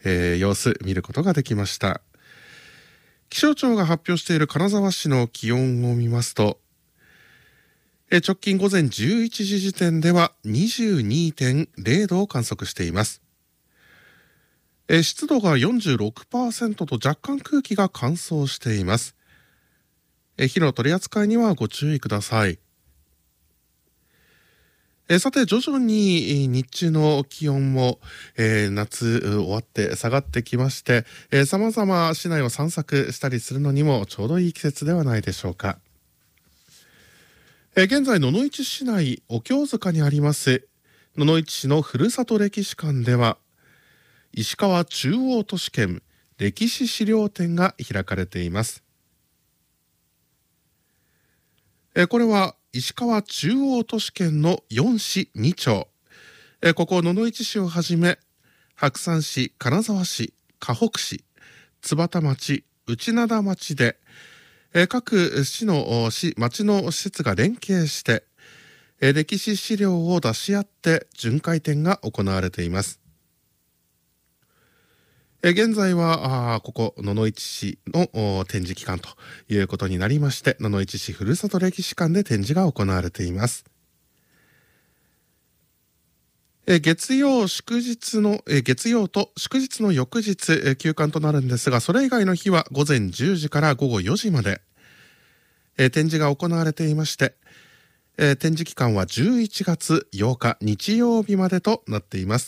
様子見ることができました。気象庁が発表している金沢市の気温を見ますと、直近午前11時時点では 22.0 度を観測しています。湿度が 46% と若干空気が乾燥しています。火の取り扱いにはご注意ください。さて、徐々に日中の気温も、夏終わって下がってきまして、様々市内を散策したりするのにもちょうどいい季節ではないでしょうか。現在、野々市市内お経塚にあります野々市市のふるさと歴史館では、石川中央都市圏歴史資料展が開かれています。これは石川中央都市圏の4市2町、ここ野々市市をはじめ白山市、金沢市、河北市、津幡町、内灘町で、各市の町の施設が連携して、歴史資料を出し合って巡回展が行われています。現在はここ野々市市の展示期間ということになりまして、野々市市ふるさと歴史館で展示が行われています。月曜と祝日の翌日休館となるんですが、それ以外の日は午前10時から午後4時まで展示が行われていまして、展示期間は11月8日日曜日までとなっています。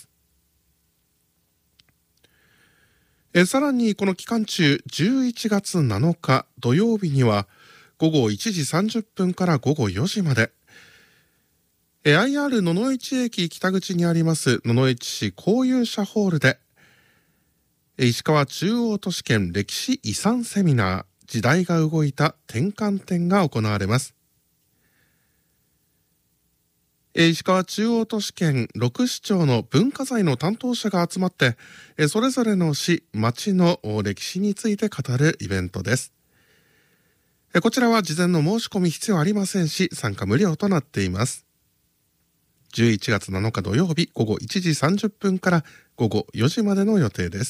さらにこの期間中、11月7日土曜日には午後1時30分から午後4時まで、IR 野々市駅北口にあります野々市市交友社ホールで、石川中央都市圏歴史遺産セミナー時代が動いた転換展が行われます。石川中央都市圏6市町の文化財の担当者が集まって、それぞれの市、町の歴史について語るイベントです。こちらは事前の申し込み必要ありませんし、参加無料となっています。11月7日土曜日午後1時30分から午後4時までの予定です。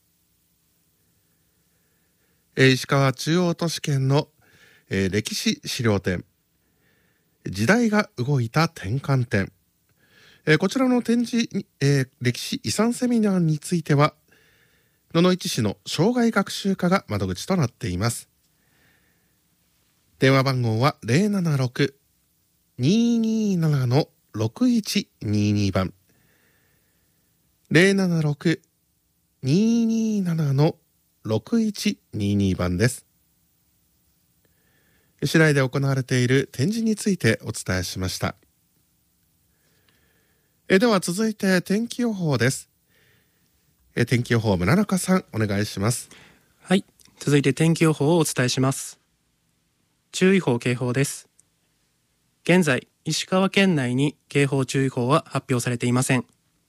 石川中央都市圏の歴史資料展時代が動いた転換点、こちらの展示、歴史遺産セミナーについては野々市市の障害学習課が窓口となっています。電話番号は 076-227-6122 番 076-227-6122 番です。市内で行われている展示についてお伝えしました。では続いて天気予報です。天気予報村中さんお願いします。 はい、続いて天気予報をお伝えします。注意報警報です。現在石川県内に警報注意報は発表されていません。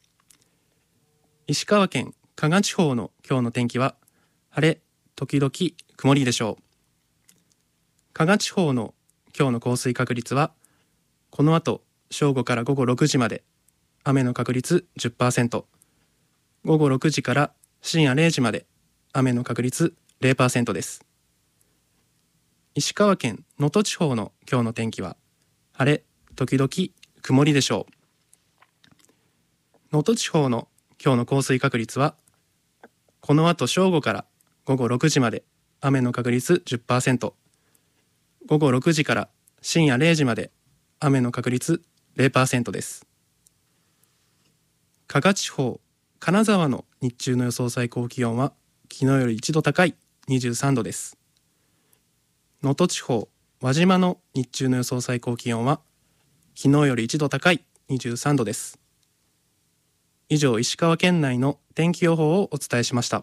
石川県加賀地方の今日の天気は晴れ時々曇りでしょう。加賀地方の今日の降水確率はこの後正午から午後6時まで雨の確率 10%、 午後6時から深夜0時まで雨の確率 0% です。石川県能登地方の今日の天気は晴れ時々曇りでしょう。能登地方の今日の降水確率はこの後正午から午後6時まで雨の確率 10%、午後6時から深夜0時まで雨の確率 0% です。加賀地方、金沢の日中の予想最高気温は昨日より1度高い23度です。能登地方、輪島の日中の予想最高気温は昨日より1度高い23度です。以上、石川県内の天気予報をお伝えしました。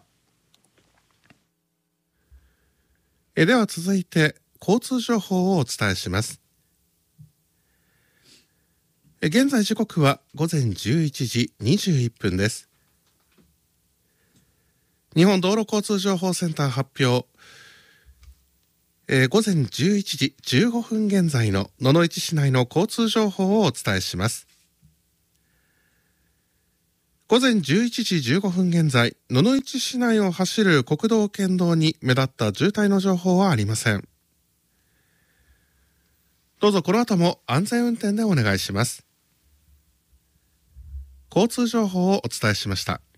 では続いて交通情報をお伝えします。現在時刻は午前11時21分です。日本道路交通情報センター発表、午前11時15分現在の野々市市内の交通情報をお伝えします。 午前11時15分現在、野々市市内を走る国道県道に目立った渋滞の情報はありません。どうぞこの後も安全運転でお願いします。交通情報をお伝えしました。